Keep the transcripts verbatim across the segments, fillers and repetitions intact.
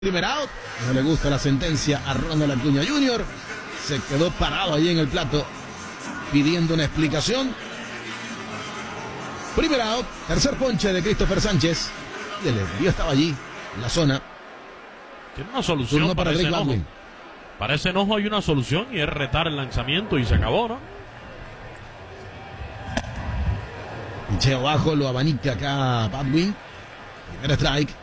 Primer out, no le gusta la sentencia a Ronald Acuña junior Se quedó parado ahí en el plato pidiendo una explicación. Primer out, tercer ponche de Christopher Sánchez. Y el envío estaba allí, en la zona. Tiene una solución. Turno para Drake Badwin. Para ese enojo hay una solución y es retar el lanzamiento y se acabó, ¿no? Picheo bajo, lo abanica acá Badwin. Primer strike.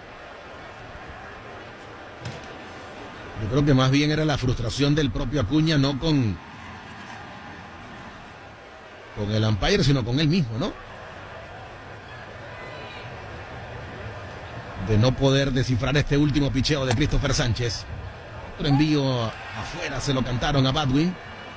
Yo creo que más bien era la frustración del propio Acuña, no con, con el umpire, sino con él mismo, ¿no? De no poder descifrar este último picheo de Christopher Sánchez. Otro envío afuera, se lo cantaron a Badwin.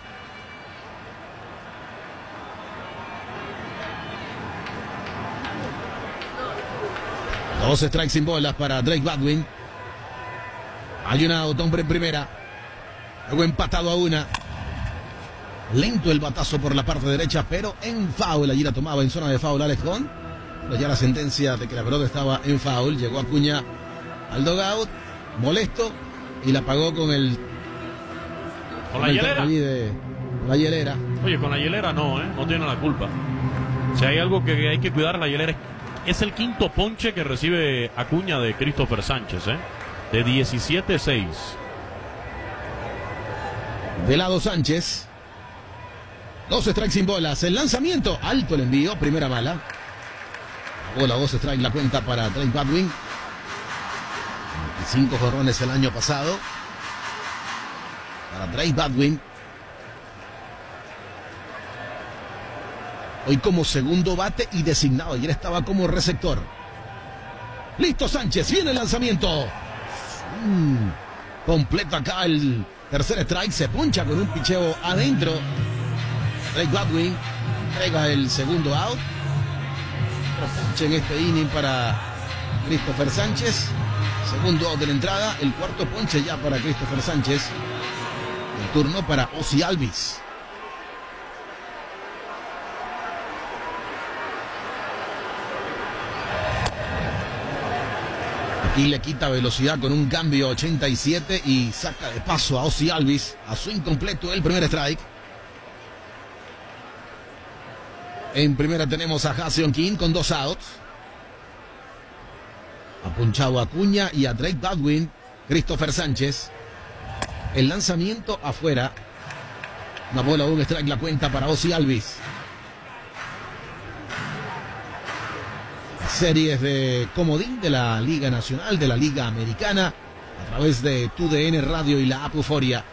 Dos strikes sin bolas para Drake Badwin. Hay un out, hombre en primera. Luego empatado a una. Lento el batazo por la parte derecha, pero en foul. Allí la tomaba en zona de foul Alex Gon. Pero ya la sentencia de que la pelota estaba en foul. Llegó Acuña al dugout, molesto, y la pagó con el... Con, con la hielera. De, la hielera. Oye, con la hielera no, ¿eh? No tiene la culpa. Si hay algo que hay que cuidar, la hielera es el quinto ponche que recibe Acuña de Christopher Sánchez, ¿eh? De diecisiete seis. De lado Sánchez. Dos strikes sin bolas. El lanzamiento. Alto el envío. Primera mala. Bola, dos strikes. La cuenta para Drake Badwin. veinticinco jonrones el año pasado. Para Drake Badwin. Hoy como segundo bate y designado. Ayer estaba como receptor. Listo Sánchez. Viene el lanzamiento. Mm, completo acá el tercer strike. Se puncha con un picheo adentro. Drake Badwin entrega el segundo out. Otro punche en este inning para Christopher Sánchez. Segundo out de la entrada. El cuarto ponche ya para Christopher Sánchez. El turno para Ozzie Albies. Y le quita velocidad con un cambio ochenta y siete y saca de paso a Ozzie Albies. A su incompleto el primer strike. En primera tenemos a Ha-Seong Kim con dos outs. Apunchado a Acuña y a Drake Badwin. Christopher Sánchez. El lanzamiento afuera. Una bola, un strike, la cuenta para Ozzie Albies. Series de comodín de la Liga Nacional, de la Liga Americana, a través de Tu D N Radio y la app Euforia.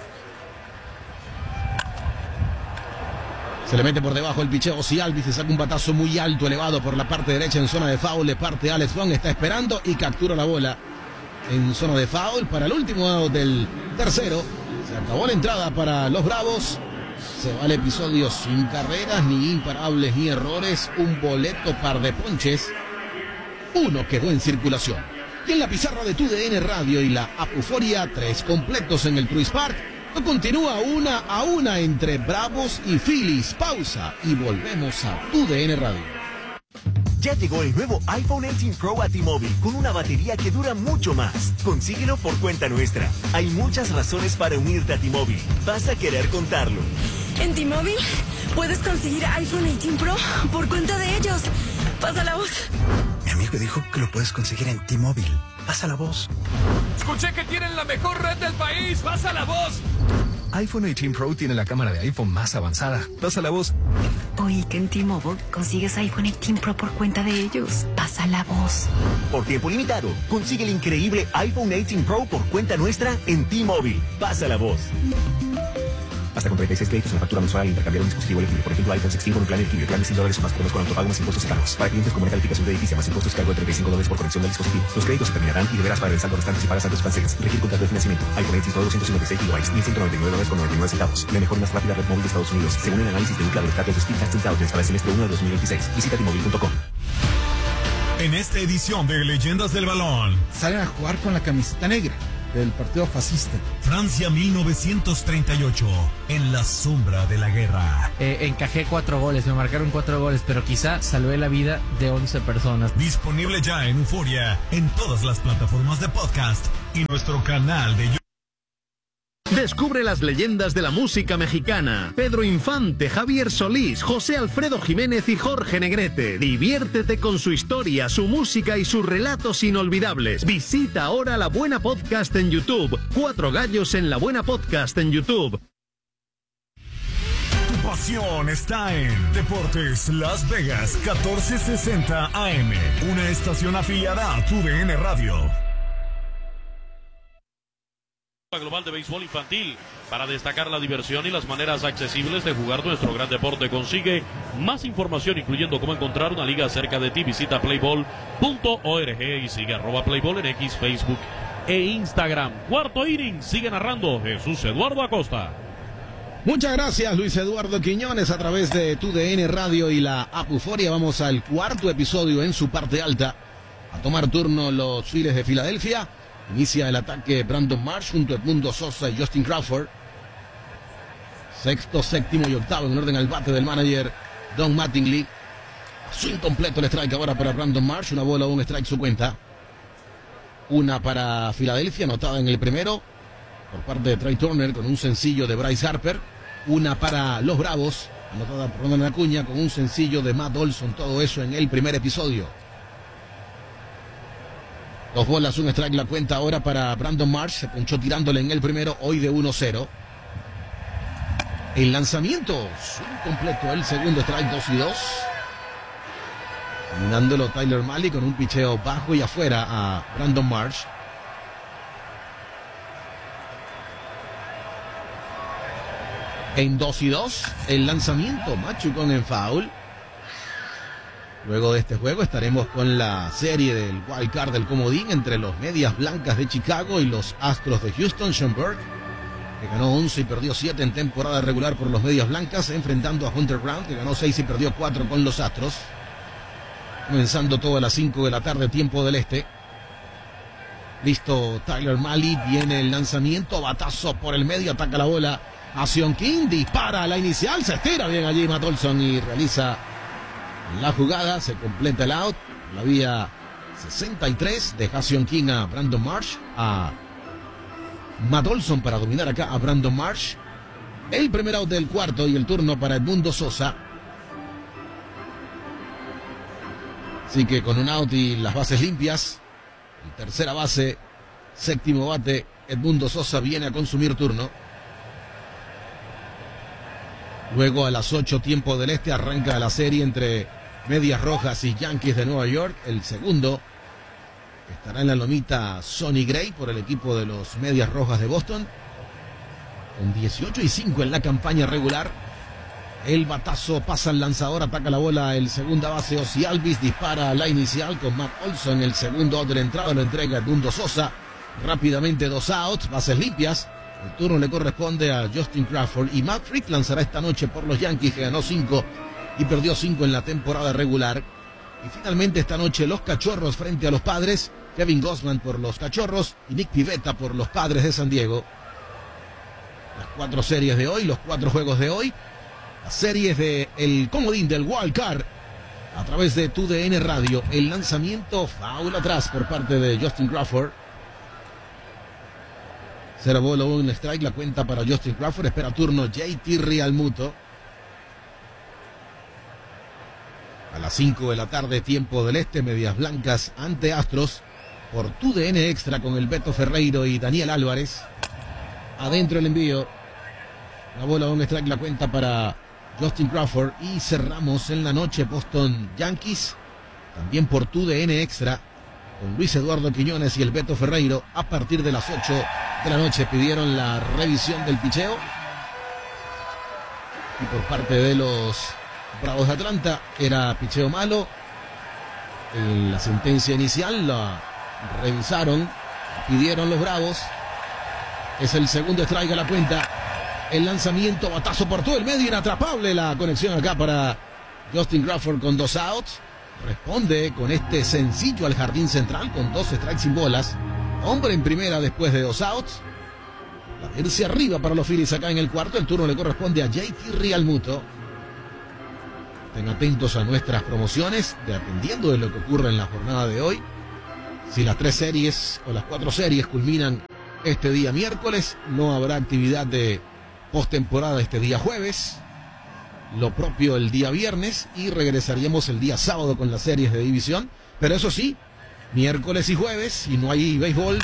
Se le mete por debajo el picheo Ozzie Albies, se saca un batazo muy alto, elevado por la parte derecha en zona de foul, de parte Alex Gon, está esperando y captura la bola en zona de foul para el último out del tercero. Se acabó la entrada para los Bravos. Se va el episodio sin carreras, ni imparables, ni errores. Un boleto, par de ponches. Uno quedó en circulación. Y en la pizarra de Tu D N Radio y la app Euforia, tres completos en el Truist Park. Continúa una a una entre Bravos y Phillies. Pausa y volvemos a Tu D N Radio. Ya llegó el nuevo iPhone dieciocho Pro a T-Mobile con una batería que dura mucho más. Consíguelo por cuenta nuestra. Hay muchas razones para unirte a T-Mobile. Vas a querer contarlo. En T-Mobile puedes conseguir iPhone dieciocho Pro por cuenta de ellos. Pasa la voz. Mi amigo dijo que lo puedes conseguir en T-Mobile. Pasa la voz. Escuché que tienen la mejor red del país. Pasa la voz. iPhone dieciocho Pro tiene la cámara de iPhone más avanzada. Pasa la voz. Oí que en T-Mobile consigues iPhone dieciocho Pro por cuenta de ellos. Pasa la voz. Por tiempo limitado, consigue el increíble iPhone dieciocho Pro por cuenta nuestra en T-Mobile. Pasa la voz. Hasta con treinta y seis créditos en la factura mensual al intercambiar un dispositivo elegible. Por ejemplo, iPhone dieciséis con un plan elegible. Plan de cien dólares o más por mes con autopago más impuestos y cargos. Para clientes con calificación de edificio más impuestos cargo de treinta y cinco dólares por conexión del dispositivo. Los créditos se terminarán y deberás pagar el saldo restante si pagas antes financieras. Requiere contrato de financiamiento. iPhone dieciocho doscientos cincuenta y seis gigabytes, mil ciento noventa y nueve dólares con noventa y nueve centavos. La mejor y más rápida red móvil de Estados Unidos, según el análisis de Ookla de los datos de Speedtest Intelligence para el semestre uno de dos mil veintiséis. Visita T Mobile punto com. En esta edición de Leyendas del Balón, salen a jugar con la camiseta negra. del partido fascista. Francia mil novecientos treinta y ocho, en la sombra de la guerra. Eh, encajé cuatro goles, me marcaron cuatro goles, pero quizá salvé la vida de once personas. Disponible ya en Euforia, en todas las plataformas de podcast y nuestro canal de YouTube. Descubre las leyendas de la música mexicana. Pedro Infante, Javier Solís, José Alfredo Jiménez y Jorge Negrete. Diviértete con su historia, su música y sus relatos inolvidables. Visita ahora La Buena Podcast en YouTube. Cuatro gallos en La Buena Podcast en YouTube. Tu pasión está en Deportes Las Vegas catorce sesenta A M. Una estación afiliada a Tu D N Radio. Global de béisbol infantil para destacar la diversión y las maneras accesibles de jugar nuestro gran deporte. Consigue más información, incluyendo cómo encontrar una liga cerca de ti. Visita playball punto org y sigue arroba playball en X, Facebook e Instagram. Cuarto inning, sigue narrando Jesús Eduardo Acosta. Muchas gracias, Luis Eduardo Quiñones, a través de Tu D N Radio y la app Euforia. Vamos al cuarto episodio en su parte alta. A tomar turno los Phillies de Filadelfia. Inicia el ataque Brandon Marsh junto a Edmundo Sosa y Justin Crawford. Sexto, séptimo y octavo en orden al bate del manager Don Mattingly. Swing completo el strike ahora para Brandon Marsh. Una bola, un strike su cuenta. Una para Filadelfia, anotada en el primero por parte de Trey Turner con un sencillo de Bryce Harper. Una para los Bravos, anotada por Ronald Acuña con un sencillo de Matt Olson. Todo eso en el primer episodio. Dos bolas, un strike la cuenta ahora para Brandon Marsh. Se ponchó tirándole en el primero, hoy de uno cero. El lanzamiento, swing completo, el segundo strike, dos y dos. Dominándolo Tyler Mahle con un picheo bajo y afuera a Brandon Marsh. En dos y dos, el lanzamiento, machucón en foul. Luego de este juego estaremos con la serie del wild card del comodín entre los Medias Blancas de Chicago y los Astros de Houston. Sean Burke, que ganó once y perdió siete en temporada regular por los Medias Blancas, enfrentando a Hunter Brown, que ganó seis y perdió cuatro con los Astros. Comenzando todo a las cinco de la tarde, tiempo del este. Listo Tyler Mahle, viene el lanzamiento, batazo por el medio, ataca la bola a Sean King, dispara a la inicial, se estira bien allí Matt Olson y realiza la jugada, se completa el out. La vía sesenta y tres, deja Sean King a Brandon Marsh, a Matt Olson para dominar acá a Brandon Marsh. El primer out del cuarto y el turno para Edmundo Sosa. Así que con un out y las bases limpias, en tercera base, séptimo bate, Edmundo Sosa viene a consumir turno. Luego a las ocho, tiempo del este, arranca la serie entre Medias Rojas y Yankees de Nueva York. El segundo estará en la lomita Sonny Gray por el equipo de los Medias Rojas de Boston. Con dieciocho y cinco en la campaña regular. El batazo pasa al lanzador, ataca la bola el segunda base Ozzie Albies, dispara a la inicial con Matt Olson. El segundo out de la entrada lo entrega Edmundo Sosa. Rápidamente dos outs, bases limpias. El turno le corresponde a Justin Crawford y Matt Frick lanzará esta noche por los Yankees, que ganó cinco y perdió cinco en la temporada regular. Y finalmente esta noche los Cachorros frente a los Padres, Kevin Gausman por los Cachorros y Nick Pivetta por los Padres de San Diego. Las cuatro series de hoy, los cuatro juegos de hoy, las series de el comodín del Wild Card a través de Tu D N Radio. El lanzamiento, foul atrás por parte de Justin Crawford. Cero bola, un strike, la cuenta para Justin Crawford. Espera turno J T Realmuto. A las cinco de la tarde, tiempo del este, Medias Blancas ante Astros por Tu D N Extra con el Beto Ferreiro y Daniel Álvarez. Adentro el envío. La bola, un strike, la cuenta para Justin Crawford. Y cerramos en la noche Boston Yankees, también por Tu D N Extra, con Luis Eduardo Quiñones y el Beto Ferreiro. A partir de las ocho de la noche pidieron la revisión del picheo. Y por parte de los Bravos de Atlanta era picheo malo. En la sentencia inicial la revisaron, pidieron los Bravos. Es el segundo strike a la cuenta. El lanzamiento, batazo por todo el medio, inatrapable la conexión acá para Justin Crawford con dos outs. Responde con este sencillo al jardín central con dos strikes sin bolas. Hombre en primera después de dos outs. La irse arriba para los Phillies acá en el cuarto. El turno le corresponde a J T Realmuto. Estén atentos a nuestras promociones, dependiendo de lo que ocurra en la jornada de hoy. Si las tres series o las cuatro series culminan este día miércoles, no habrá actividad de postemporada este día jueves. Lo propio el día viernes y regresaríamos el día sábado con las series de división. Pero eso sí, miércoles y jueves, si no hay béisbol,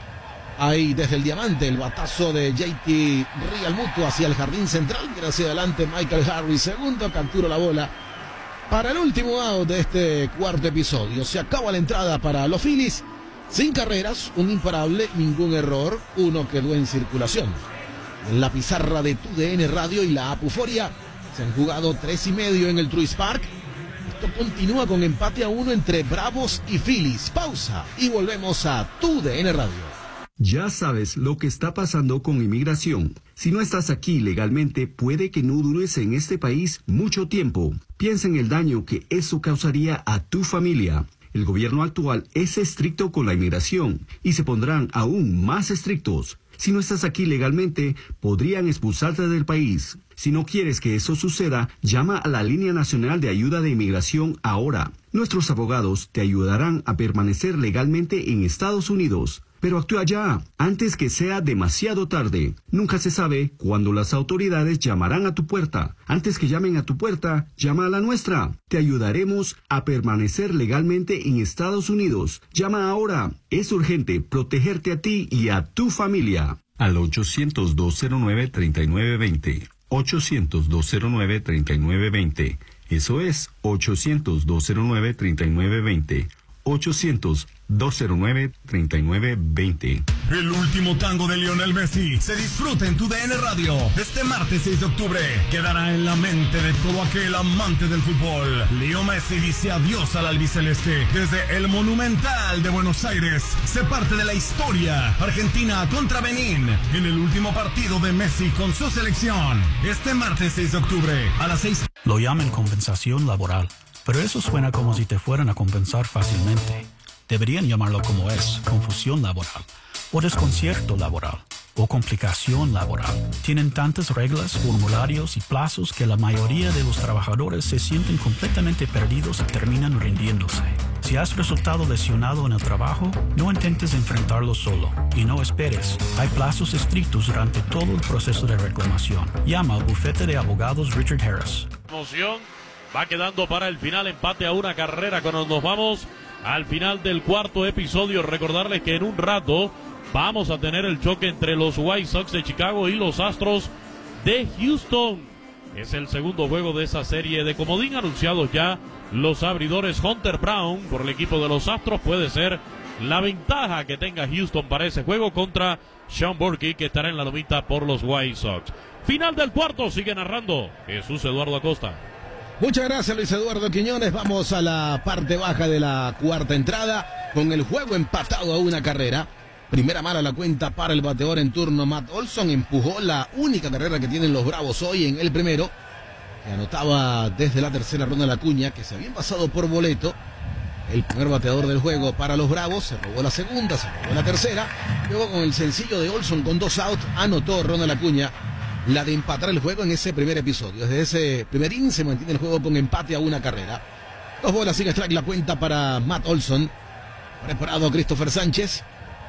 hay desde el diamante el batazo de J T Realmuto hacia el jardín central. Mira hacia adelante Michael Harris, segundo, captura la bola para el último out de este cuarto episodio. Se acaba la entrada para los Phillies, sin carreras, un imparable, ningún error, uno quedó en circulación. En la pizarra de T U D N Radio y la Apuforia se han jugado tres y medio en el Truist Park. Esto continúa con empate a uno entre Bravos y Phillies. Pausa y volvemos a T U D N Radio. Ya sabes lo que está pasando con inmigración. Si no estás aquí legalmente, puede que no dures en este país mucho tiempo. Piensa en el daño que eso causaría a tu familia. El gobierno actual es estricto con la inmigración y se pondrán aún más estrictos. Si no estás aquí legalmente, podrían expulsarte del país. Si no quieres que eso suceda, llama a la Línea Nacional de Ayuda de Inmigración ahora. Nuestros abogados te ayudarán a permanecer legalmente en Estados Unidos. Pero actúa ya, antes que sea demasiado tarde. Nunca se sabe cuándo las autoridades llamarán a tu puerta. Antes que llamen a tu puerta, llama a la nuestra. Te ayudaremos a permanecer legalmente en Estados Unidos. Llama ahora. Es urgente protegerte a ti y a tu familia. Al ochocientos, dos cero nueve, treinta y nueve veinte. ochocientos, dos cero nueve, treinta y nueve veinte. Eso es ochocientos, dos cero nueve, treinta y nueve veinte. ochocientos, dos cero nueve, treinta y nueve veinte. El último tango de Lionel Messi se disfruta en tu D N Radio. Este martes seis de octubre quedará en la mente de todo aquel amante del fútbol. Leo Messi dice adiós al albiceleste desde el Monumental de Buenos Aires. Se parte de la historia. Argentina contra Benín en el último partido de Messi con su selección. Este martes seis de octubre a las seis. Lo llaman compensación laboral, pero eso suena como si te fueran a compensar fácilmente. Deberían llamarlo como es, confusión laboral, o desconcierto laboral, o complicación laboral. Tienen tantas reglas, formularios y plazos que la mayoría de los trabajadores se sienten completamente perdidos y terminan rindiéndose. Si has resultado lesionado en el trabajo, no intentes enfrentarlo solo y no esperes. Hay plazos estrictos durante todo el proceso de reclamación. Llama al bufete de abogados Richard Harris. Emoción va quedando para el final, empate a una carrera cuando nos vamos al final del cuarto episodio. Recordarles que en un rato vamos a tener el choque entre los White Sox de Chicago y los Astros de Houston. Es el segundo juego de esa serie de comodín. Anunciados ya los abridores. Hunter Brown por el equipo de los Astros puede ser la ventaja que tenga Houston para ese juego contra Sean Burke, que estará en la lomita por los White Sox. Final del cuarto, sigue narrando Jesús Eduardo Acosta. Muchas gracias, Luis Eduardo Quiñones. Vamos a la parte baja de la cuarta entrada con el juego empatado a una carrera. Primera mala la cuenta para el bateador en turno Matt Olson. Empujó la única carrera que tienen los Bravos hoy en el primero, que anotaba desde la tercera ronda la cuña, que se habían pasado por boleto. El primer bateador del juego para los Bravos, se robó la segunda, se robó la tercera. Luego con el sencillo de Olson con dos outs, anotó Ronald Acuña la de empatar el juego en ese primer episodio. Desde ese primer inning se mantiene el juego con empate a una carrera. Dos bolas sin strike la cuenta para Matt Olson. Preparado Christopher Sánchez.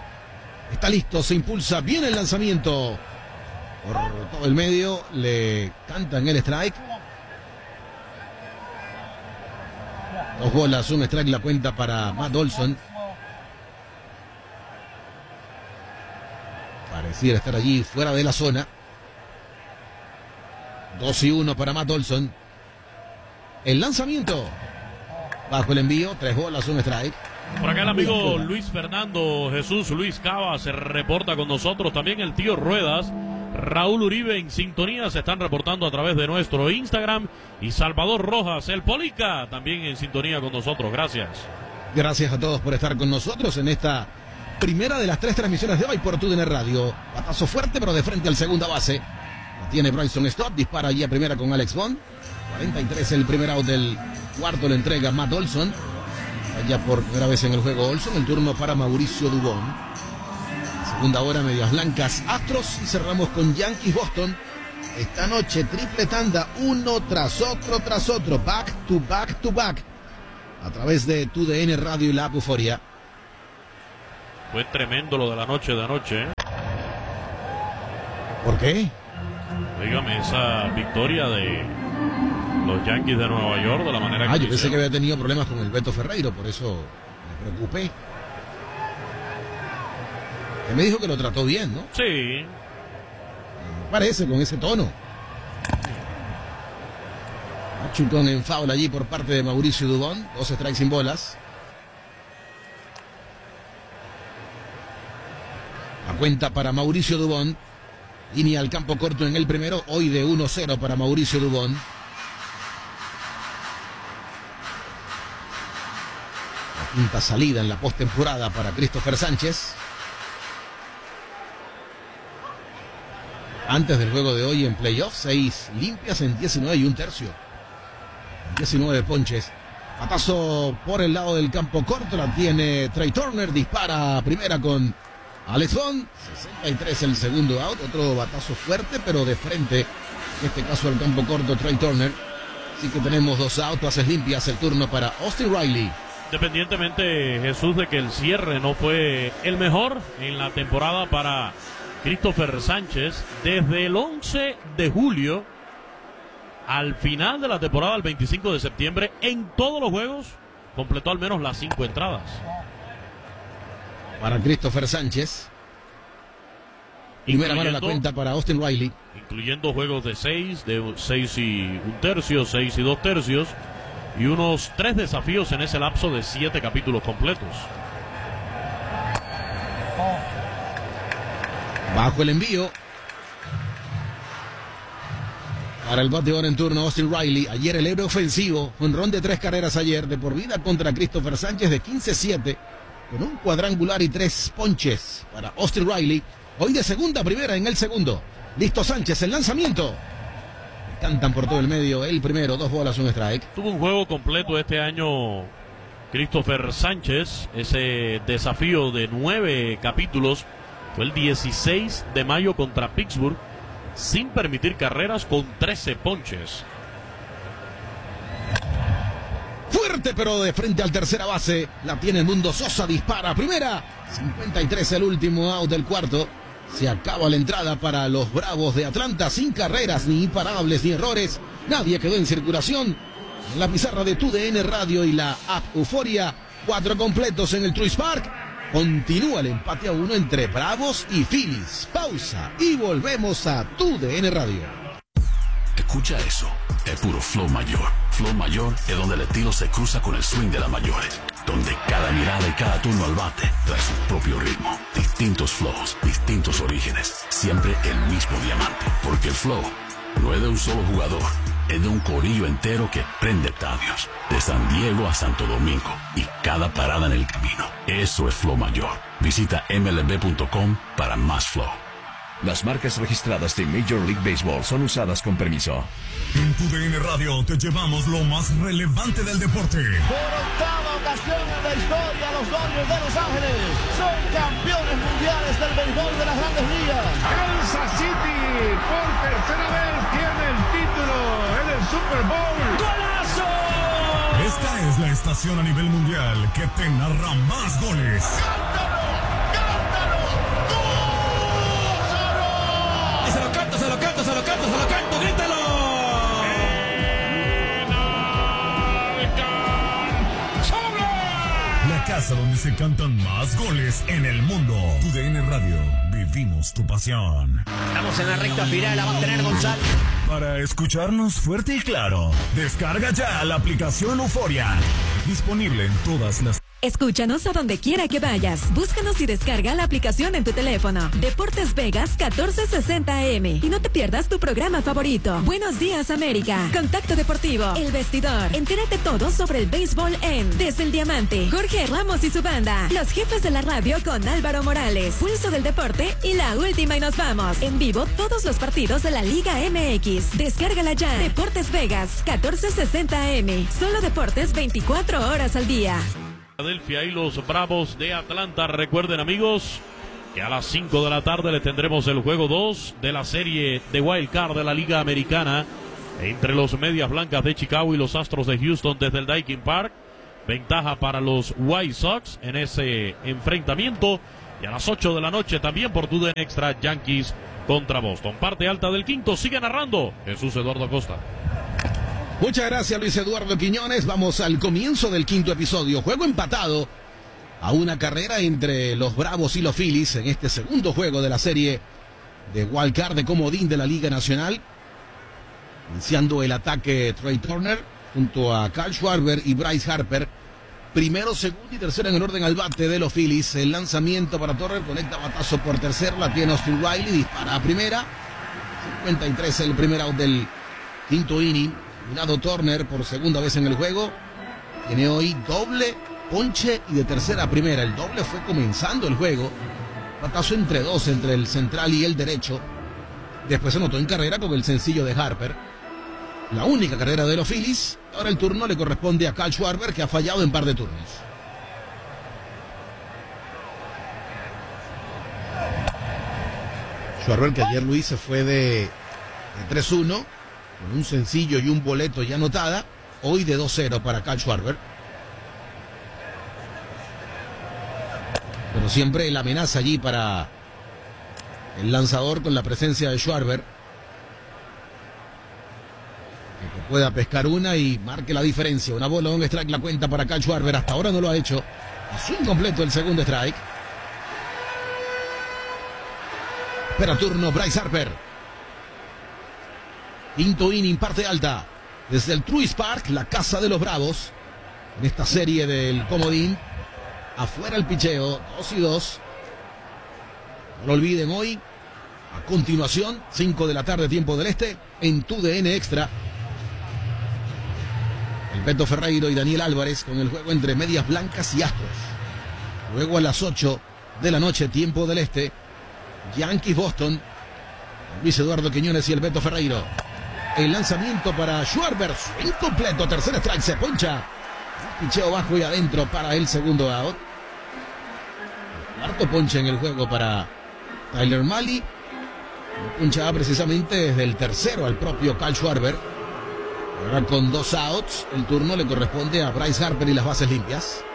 Está listo, se impulsa, viene el lanzamiento. Por todo el medio, le cantan el strike. Dos bolas, un strike la cuenta para Matt Olson. Pareciera estar allí fuera de la zona. Dos y uno para Matt Olson. El lanzamiento. Bajo el envío, tres bolas, un strike. Por acá el amigo Luis Fernando Jesús Luis Cava se reporta con nosotros. También el tío Ruedas, Raúl Uribe en sintonía, se están reportando a través de nuestro Instagram. Y Salvador Rojas, el Polica, también en sintonía con nosotros. Gracias. Gracias a todos por estar con nosotros en esta primera de las tres transmisiones de hoy por T U D N Radio. Batazo fuerte, pero de frente al segunda base. La tiene Bryson Stott, dispara allí a primera con Alex Bond. cuarenta y tres el primer out del cuarto, le entrega Matt Olson. Allá por primera vez en el juego Olson, el turno para Mauricio Dubón. Segunda hora, Medias Blancas, Astros, y cerramos con Yankees Boston. Esta noche triple tanda, uno tras otro tras otro, back to back to back, a través de tu D N Radio y la app Euforia. Fue tremendo lo de la noche de anoche, ¿eh? ¿Por qué? Dígame, esa victoria de los Yankees de Nueva York, de la manera ah, que yo pensé hicieron. que había tenido problemas con el Beto Ferreiro, por eso me preocupé. Él me dijo que lo trató bien, ¿no? Sí. Me parece, con ese tono. Chutón en foul allí por parte de Mauricio Dubón. Dos strikes sin bolas. La cuenta para Mauricio Dubón. Línea al campo corto en el primero. Hoy de uno cero para Mauricio Dubón. La quinta salida en la postemporada para Christopher Sánchez. Antes del juego de hoy en playoff, seis limpias en diecinueve y un tercio. diecinueve ponches. Patazo por el lado del campo corto, la tiene Trey Turner, dispara primera con Alex Bond. sesenta y tres el segundo out, otro batazo fuerte, pero de frente, en este caso al campo corto Trey Turner. Así que tenemos dos outs, bases limpias, el turno para Austin Riley. Independientemente, Jesús, de que el cierre no fue el mejor en la temporada para Christopher Sánchez, desde el once de julio al final de la temporada, el veinticinco de septiembre, en todos los juegos, completó al menos las cinco entradas. Para Christopher Sánchez. Primera mano la cuenta para Austin Riley. Incluyendo juegos de seis, de seis y un tercio, seis y dos tercios, y unos tres desafíos en ese lapso de siete capítulos completos. Bajo el envío. Para el bateador en turno, Austin Riley. Ayer el héroe ofensivo, un ron de tres carreras ayer, de por vida contra Christopher Sánchez de quince siete, con un cuadrangular y tres ponches para Austin Riley. Hoy de segunda a primera en el segundo. Listo Sánchez, el lanzamiento. Cantan por todo el medio, el primero, dos bolas, un strike. Tuvo un juego completo este año Christopher Sánchez. Ese desafío de nueve capítulos fue el dieciséis de mayo contra Pittsburgh, sin permitir carreras, con trece ponches. Fuerte, pero de frente al tercera base. La tiene el Mundo Sosa, dispara primera. cincuenta y tres el último out del cuarto. Se acaba la entrada para los Bravos de Atlanta, sin carreras, ni imparables, ni errores. Nadie quedó en circulación. En la pizarra de tu D N Radio y la app Euforia, cuatro completos en el Truist Park. Continúa el empate a uno entre Bravos y Phillies. Pausa y volvemos a tu D N Radio. Escucha eso, es puro flow mayor. Flow mayor es donde el estilo se cruza con el swing de las mayores, donde cada mirada y cada turno al bate trae su propio ritmo. Distintos flows, distintos orígenes, siempre el mismo diamante. Porque el flow no es de un solo jugador, es de un corillo entero que prende estadios, de San Diego a Santo Domingo, y cada parada en el camino. Eso es flow mayor. Visita M L B punto com para más flow. Las marcas registradas de Major League Baseball son usadas con permiso. En tu D N Radio te llevamos lo más relevante del deporte. Por octava ocasión en la historia, los Dodgers de Los Ángeles son campeones mundiales del béisbol de las Grandes Ligas. Kansas City por tercera vez tiene el título en el Super Bowl. ¡Golazo! Esta es la estación a nivel mundial que te narra más goles. Se lo canto, se lo canto, se lo canto, se lo canto, grítalo. La casa donde se cantan más goles en el mundo. Tu D N Radio, vivimos tu pasión. Estamos en la recta final, la va a tener González. Para escucharnos fuerte y claro, descarga ya la aplicación Euforia. Disponible en todas las... Escúchanos a donde quiera que vayas. Búscanos y descarga la aplicación en tu teléfono. Deportes Vegas catorce sesenta A M. Y no te pierdas tu programa favorito. Buenos días, América. Contacto Deportivo. El Vestidor. Entérate todo sobre el béisbol en Desde el Diamante. Jorge Ramos y su banda. Los jefes de la radio con Álvaro Morales. Pulso del deporte y la última y nos vamos. En vivo todos los partidos de la Liga M X. Descárgala ya. Deportes Vegas catorce sesenta A M. Solo deportes veinticuatro horas al día. Filadelfia y los Bravos de Atlanta. Recuerden, amigos, que a las cinco de la tarde le tendremos el juego dos de la serie de Wild Card de la Liga Americana entre los Medias Blancas de Chicago y los Astros de Houston desde el Daikin Park. Ventaja para los White Sox en ese enfrentamiento. Y a las ocho de la noche también por tu D N Extra, Yankees contra Boston. Parte alta del quinto, sigue narrando Jesús Eduardo Acosta. Muchas gracias, Luis Eduardo Quiñones. Vamos al comienzo del quinto episodio. Juego empatado a una carrera entre los Bravos y los Phillies en este segundo juego de la serie de Wild Card de comodín de la Liga Nacional. Iniciando el ataque Trey Turner junto a Kyle Schwarber y Bryce Harper. Primero, segundo y tercero en el orden al bate de los Phillies. El lanzamiento para Turner, conecta batazo por tercero, la tiene Austin Riley, dispara a primera. cincuenta y tres el primer out del quinto inning. Minado Turner por segunda vez en el juego. Tiene hoy doble, ponche y de tercera a primera. El doble fue comenzando el juego. Batazo entre dos, entre el central y el derecho. Después se anotó en carrera con el sencillo de Harper. La única carrera de los Phillies. Ahora el turno le corresponde a Kyle Schwarber, que ha fallado en par de turnos. Schwarber, que ayer Luis se fue de, de tres uno, con un sencillo y un boleto ya anotada. Hoy de dos cero para Kyle Schwarber. Pero siempre la amenaza allí para el lanzador con la presencia de Schwarber. Que pueda pescar una y marque la diferencia. Una bola, un strike, la cuenta para Kyle Schwarber. Hasta ahora no lo ha hecho. Es incompleto el segundo strike. Espera turno Bryce Harper. Quinto inning, parte alta. Desde el Truist Park, la casa de los Bravos. En esta serie del comodín. Afuera el picheo, dos y dos. No lo olviden hoy. A continuación, cinco de la tarde, tiempo del este. En tu D N Extra. El Beto Ferreiro y Daniel Álvarez con el juego entre Medias Blancas y Astros. Luego a las ocho de la noche, tiempo del este. Yankees Boston. Luis Eduardo Quiñones y el Beto Ferreiro. El lanzamiento para Schwarber. Incompleto. Tercer strike. Se poncha. Picheo bajo y adentro para el segundo out. Cuarto ponche en el juego para Tyler Mahle. Punchaba precisamente desde el tercero al propio Kyle Schwarber. Ahora con dos outs, el turno le corresponde a Bryce Harper y las bases limpias.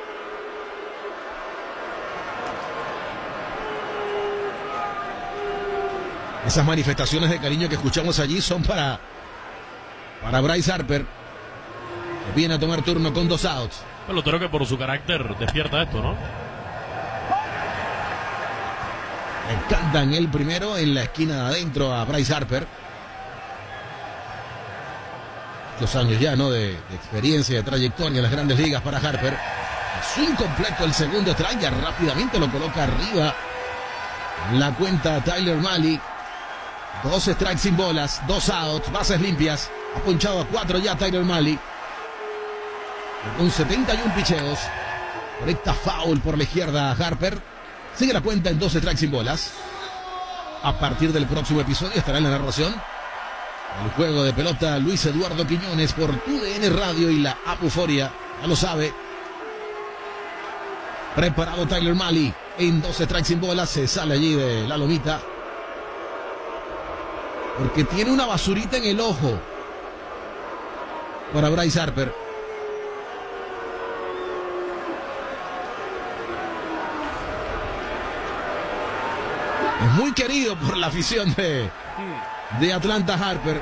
Esas manifestaciones de cariño que escuchamos allí son para, para Bryce Harper, que viene a tomar turno con dos outs. Bueno, creo que por su carácter despierta esto, ¿no? Le cantan el primero en la esquina de adentro a Bryce Harper. Dos años ya, ¿no? De, de experiencia, de trayectoria en las grandes ligas para Harper. Es incompleto el segundo strike, ya rápidamente lo coloca arriba. En la cuenta Tyler Mahle. Dos strikes sin bolas, dos outs, bases limpias. Ha ponchado a cuatro ya Tyler Mahle. Con setenta y uno picheos. Conecta foul por la izquierda a Harper. Sigue la cuenta en dos strikes sin bolas. A partir del próximo episodio estará en la narración el juego de pelota Luis Eduardo Quiñones por tu D N Radio y la app Euforia. Ya lo sabe. Preparado Tyler Mahle en dos strikes sin bolas. Se sale allí de la lomita porque tiene una basurita en el ojo para Bryce Harper. Es muy querido por la afición de, de Atlanta Harper.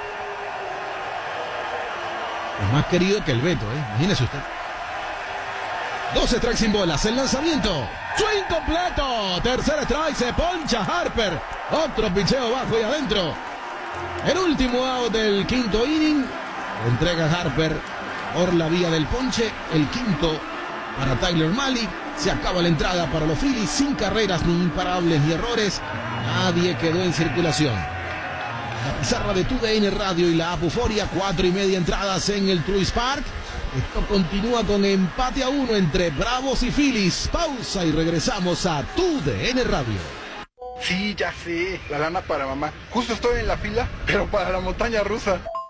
Es más querido que el Beto, ¿eh? Imagínese usted. Dos strikes sin bolas. El lanzamiento. Swing completo. Tercer strike. Se poncha Harper. Otro picheo bajo y adentro. El último out del quinto inning. Entrega Harper por la vía del ponche. El quinto para Tyler Mahle. Se acaba la entrada para los Phillies, sin carreras, ni imparables, ni errores. Nadie quedó en circulación. La pizarra de tu D N Radio y la app Euforia, cuatro y media entradas en el Truist Park. Esto continúa con empate a uno entre Bravos y Phillies. Pausa y regresamos a tu D N Radio. Sí, ya sé, la lana para mamá. Justo estoy en la fila, pero para la montaña rusa.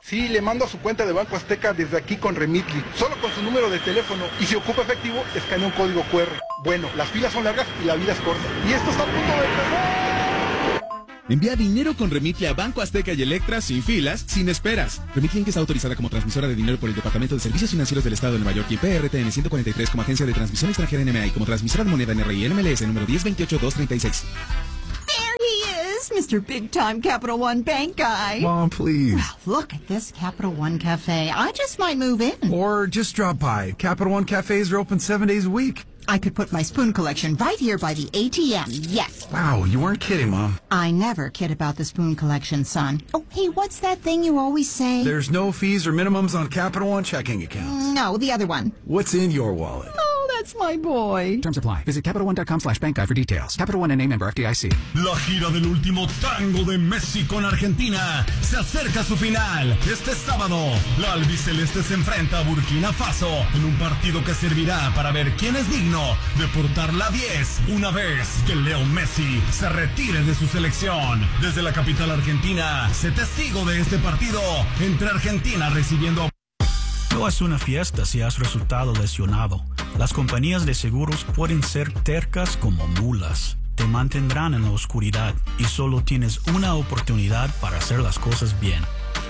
Sí, le mando a su cuenta de Banco Azteca desde aquí con Remitly. Solo con su número de teléfono. Y si ocupa efectivo, escanea un código cu erre. Bueno, las filas son largas y la vida es corta. Y esto está a punto de empezar. Envía dinero con Remitly a Banco Azteca y Electra sin filas, sin esperas. Remitly Inc está autorizada como transmisora de dinero por el Departamento de Servicios Financieros del Estado de Nueva York y P R T N ciento cuarenta y tres como agencia de transmisión extranjera N M A y como transmisora de moneda N R I N M L S número diez veintiocho dos treinta y seis. There he is, Mister Big Time Capital One Bank Guy. Mom, please. Well, look at this Capital One Cafe. I just might move in. Or just drop by. Capital One cafes are open seven days a week. I could put my spoon collection right here by the A T M, yes. Wow, you weren't kidding, Mom. I never kid about the spoon collection, son. Oh, hey, what's that thing you always say? There's no fees or minimums on Capital One checking accounts. No, the other one. What's in your wallet? Oh, that's my boy. Terms apply. Visit Capital One dot com slash bank guy for details. Capital One N A member F D I C. La gira del último tango de Messi con Argentina se acerca a su final. Este sábado, la albiceleste se enfrenta a Burkina Faso en un partido que servirá para ver quién es digno de portar la diez una vez que Leo Messi se retire de su selección. Desde la capital argentina, sé testigo de este partido entre Argentina recibiendo... No es una fiesta si has resultado lesionado. Las compañías de seguros pueden ser tercas como mulas. Te mantendrán en la oscuridad y solo tienes una oportunidad para hacer las cosas bien.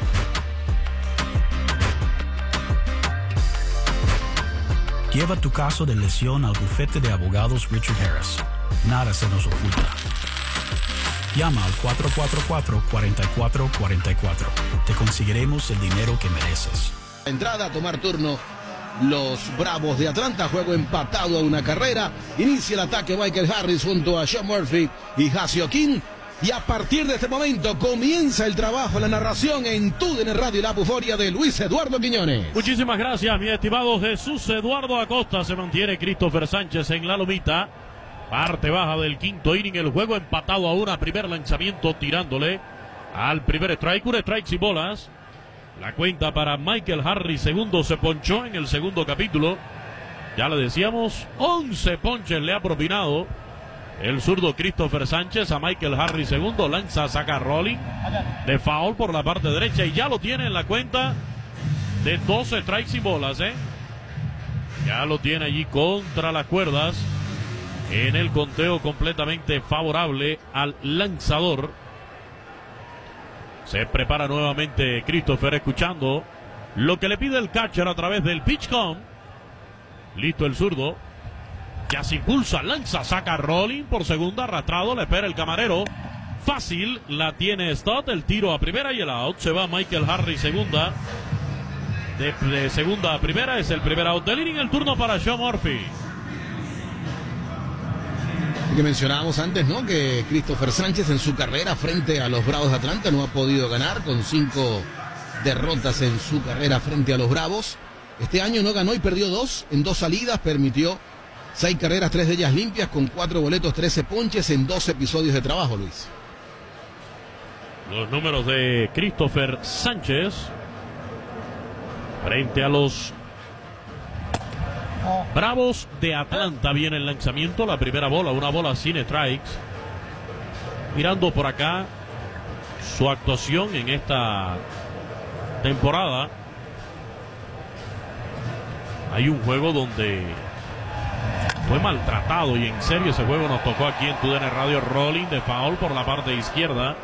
Lleva tu caso de lesión al bufete de abogados Richard Harris. Nada se nos oculta. Llama al cuatro cuatro cuatro, cuatro cuatro cuatro cuatro. Te conseguiremos el dinero que mereces. Entrada a tomar turno los Bravos de Atlanta, juego empatado a una carrera. Inicia el ataque Michael Harris junto a Sean Murphy y Jasio King. Y a partir de este momento comienza el trabajo, la narración en Tu D N Radio y la buforia de Luis Eduardo Quiñones. Muchísimas gracias, mi estimado Jesús Eduardo Acosta. Se mantiene Christopher Sánchez en la lomita. Parte baja del quinto inning, el juego empatado a una. Primer lanzamiento tirándole al primer strike, un strike y bolas. La cuenta para Michael Harris, segundo, se ponchó en el segundo capítulo. Ya le decíamos, once ponches le ha propinado el zurdo Christopher Sánchez a Michael Harris, segundo. Lanza, saca rolling de foul por la parte derecha y ya lo tiene en la cuenta de doce strikes y bolas, ¿eh? Ya lo tiene allí contra las cuerdas en el conteo completamente favorable al lanzador. Se prepara nuevamente Christopher escuchando lo que le pide el catcher a través del pitch count. Listo el zurdo. Ya se impulsa, lanza, saca rolling por segunda, arrastrado, le espera el camarero. Fácil, la tiene Stott, el tiro a primera y el out. Se va Michael Harris, segunda. De, de segunda a primera, es el primer out del inning. El turno para Sean Murphy. Que mencionábamos antes, ¿no? Que Christopher Sánchez en su carrera frente a los Bravos de Atlanta no ha podido ganar, con cinco derrotas en su carrera frente a los Bravos. Este año no ganó y perdió dos en dos salidas, permitió seis carreras, tres de ellas limpias, con cuatro boletos, trece ponches en dos episodios de trabajo, Luis. Los números de Christopher Sánchez frente a los Bravos de Atlanta. Viene el lanzamiento, la primera bola, una bola sin strikes. Mirando por acá su actuación en esta temporada. Hay un juego donde fue maltratado y en serio ese juego nos tocó aquí en Tu D N Radio. Rolling de foul por la parte izquierda.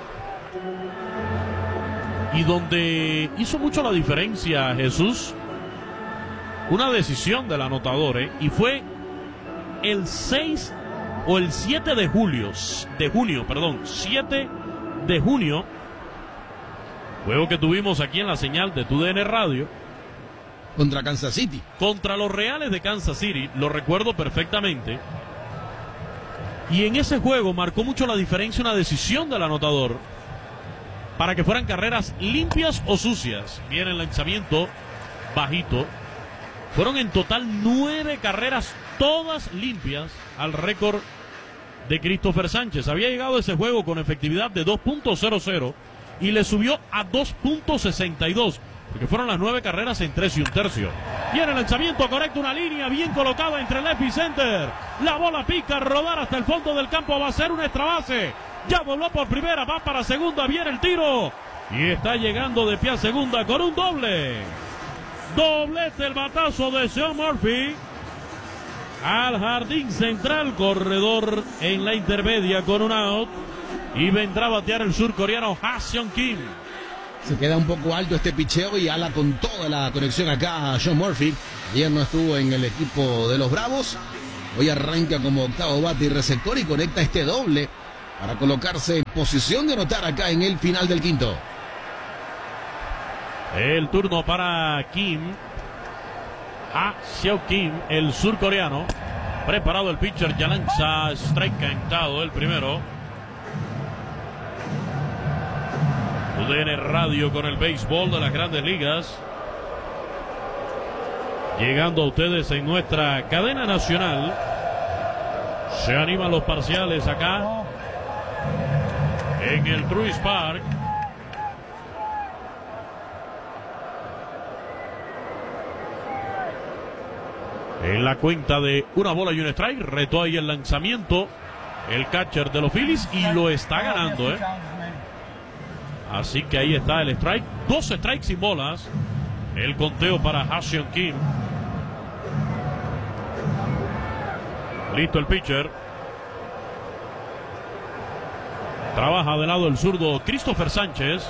Y donde hizo mucho la diferencia Jesús, una decisión del anotador, ¿eh? Y fue el seis o el siete de julio, de junio, perdón, siete de junio, juego que tuvimos aquí en la señal de Tu D N Radio. Contra Kansas City. Contra los Reales de Kansas City, lo recuerdo perfectamente. Y en ese juego marcó mucho la diferencia una decisión del anotador para que fueran carreras limpias o sucias. Viene el lanzamiento bajito. Fueron en total nueve carreras, todas limpias, al récord de Christopher Sánchez. Había llegado a ese juego con efectividad de dos punto cero cero y le subió a dos punto sesenta y dos, porque fueron las nueve carreras en tres y un tercio. Viene el lanzamiento correcto, una línea bien colocada entre left y center. La bola pica, rodar hasta el fondo del campo, va a ser una extra base. Ya voló por primera, va para segunda, viene el tiro. Y está llegando de pie a segunda con un doble. Doblete el batazo de Sean Murphy. Al jardín central, corredor en la intermedia con un out. Y vendrá a batear el surcoreano Ha-Seong Kim. Se queda un poco alto este picheo y ala con toda la conexión acá a Sean Murphy. Ayer no estuvo en el equipo de los Bravos. Hoy arranca como octavo bate y receptor y conecta este doble para colocarse en posición de anotar acá en el final del quinto. El turno para Kim. Ha-Seong Kim, el surcoreano. Preparado el pitcher, ya lanza strike cantado el primero. U D N Radio con el béisbol de las Grandes Ligas. Llegando a ustedes en nuestra cadena nacional. Se animan los parciales acá en el Truist Park. En la cuenta de una bola y un strike, retó ahí el lanzamiento el catcher de los Phillies y lo está ganando, ¿eh? Así que ahí está el strike. Dos strikes sin bolas. El conteo para Ha-Seong Kim. Listo el pitcher. Trabaja de lado el zurdo Christopher Sánchez.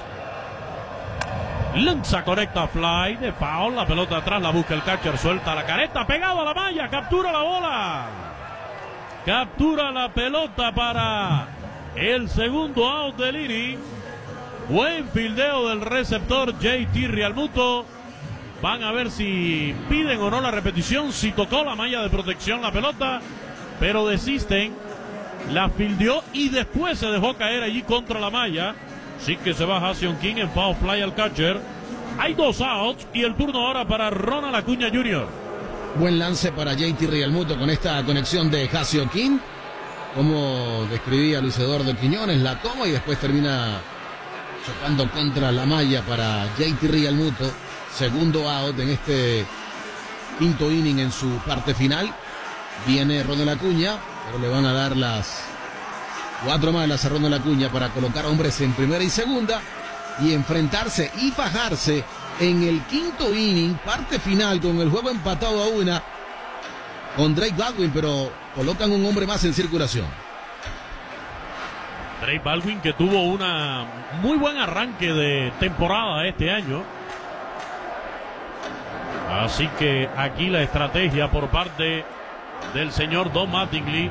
Lanza, conecta, fly de foul. La pelota atrás, la busca el catcher. Suelta la careta, pegado a la malla. Captura la bola. Captura la pelota para el segundo out del inning. Buen fildeo del receptor J T Realmuto. Van a ver si piden o no la repetición. Si tocó la malla de protección la pelota, pero desisten. La fildeó y después se dejó caer allí contra la malla. Así que se va Ha-Seong Kim en foul fly al catcher. Hay dos outs y el turno ahora para Ronald Acuña junior Buen lance para J T Realmuto con esta conexión de Ha-Seong Kim. Como describía Luis Eduardo Quiñones, la toma y después termina chocando contra la malla para J T Realmuto. Segundo out en este quinto inning en su parte final. Viene Ronald Acuña, pero le van a dar las cuatro malas a Ronald Acuña para colocar hombres en primera y segunda y enfrentarse y fajarse en el quinto inning, parte final, con el juego empatado a una con Drake Baldwin, pero colocan un hombre más en circulación. Drake Baldwin, que tuvo una muy buen arranque de temporada este año. Así que aquí la estrategia por parte del señor Don Mattingly.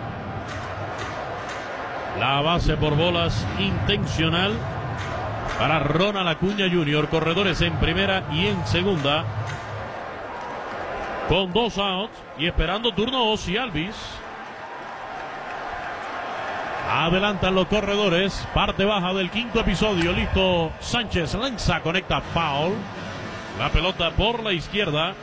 La base por bolas intencional para Ronald Acuña junior Corredores en primera y en segunda. Con dos outs y esperando turno Ozzy Albies. Adelantan los corredores. Parte baja del quinto episodio. Listo Sánchez, lanza, conecta, foul. La pelota por la izquierda.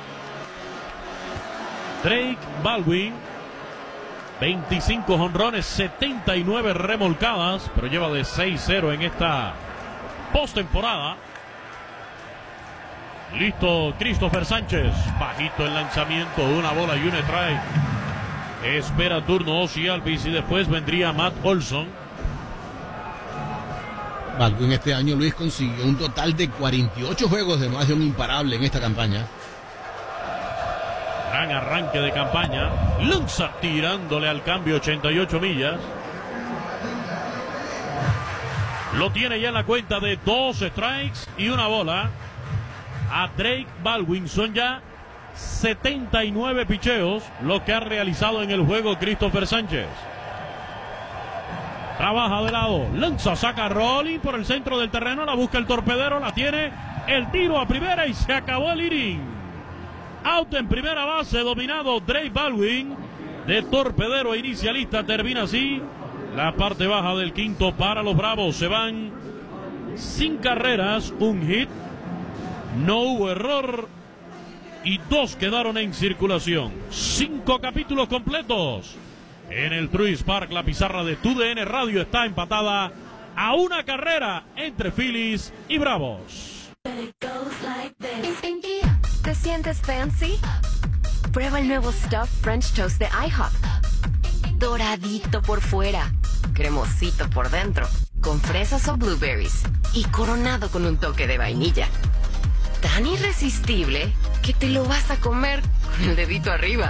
Drake Baldwin, veinticinco jonrones, setenta y nueve remolcadas, pero lleva de seis cero en esta postemporada. Listo Christopher Sánchez, bajito el lanzamiento, una bola y un strike. Espera turno Ozzy Albies y después vendría Matt Olson. Baldwin este año, Luis, consiguió un total de cuarenta y ocho juegos de más de un imparable en esta campaña. Gran arranque de campaña. Lanza tirándole al cambio ochenta y ocho millas. Lo tiene ya en la cuenta de dos strikes y una bola. A Drake Baldwin son ya setenta y nueve picheos lo que ha realizado en el juego Christopher Sánchez. Trabaja de lado, lanza, saca rolling por el centro del terreno, la busca el torpedero, la tiene, el tiro a primera y se acabó el inning. Out en primera base, dominado Drake Baldwin de torpedero e inicialista. Termina así la parte baja del quinto para los Bravos. Se van sin carreras, un hit, no hubo error y dos quedaron en circulación. Cinco capítulos completos en el Truist Park. La pizarra de Tu D N Radio está empatada a una carrera entre Phillies y Bravos. ¿Te sientes fancy? Prueba el nuevo Stuffed French Toast de IHOP. Doradito por fuera, cremosito por dentro, con fresas o blueberries y coronado con un toque de vainilla. Tan irresistible que te lo vas a comer con el dedito arriba.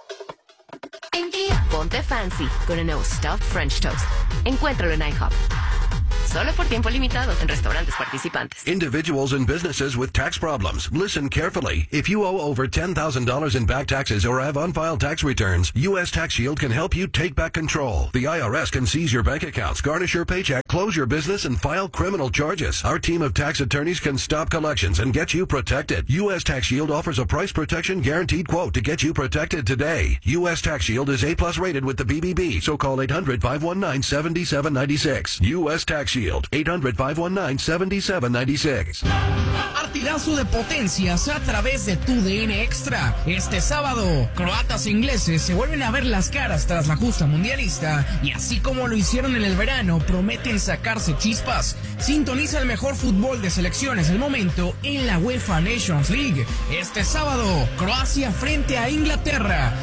Ponte fancy con el nuevo Stuffed French Toast. Encuéntralo en IHOP. Solo por tiempo limitado en restaurantes participantes. Individuals and businesses with tax problems. Listen carefully. If you owe over ten thousand dollars in back taxes or have unfiled tax returns, U S Tax Shield can help you take back control. The I R S can seize your bank accots, garnish your paycheck, close your business, and file criminal charges. Our team of tax attorneys can stop collections and get you protected. U S Tax Shield offers a price protection guaranteed quote to get you protected today. U S Tax Shield is A plus rated with the B B B, so call eight hundred, five one nine, seven seven nine six. U S Tax Shield. eight hundred, five one nine, seven seven nine six. Artilazo de potencias a través de tu D N Extra. Este sábado, croatas e ingleses se vuelven a ver las caras tras la justa mundialista y así como lo hicieron en el verano, prometen sacarse chispas. Sintoniza el mejor fútbol de selecciones del momento en la UEFA Nations League. Este sábado, Croacia frente a Inglaterra.